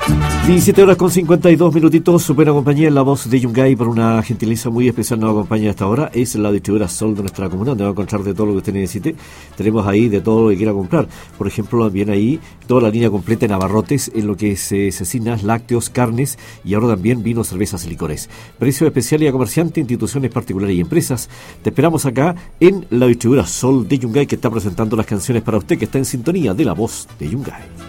17 horas con 52 minutitos, buena compañía en la voz de Yungay. Por una gentileza muy especial nos acompaña hasta ahora. Es la distribuidora Sol de nuestra comuna, donde va a encontrar de todo lo que usted necesite. Tenemos ahí de todo lo que quiera comprar. Por ejemplo, también ahí toda la línea completa en abarrotes, en lo que es cecinas, lácteos, carnes y ahora también vinos, cervezas y licores. Precio especial y a comerciantes, instituciones particulares y empresas. Te esperamos acá en la distribuidora Sol de Yungay, que está presentando las canciones para usted, que está en sintonía de la voz de Yungay.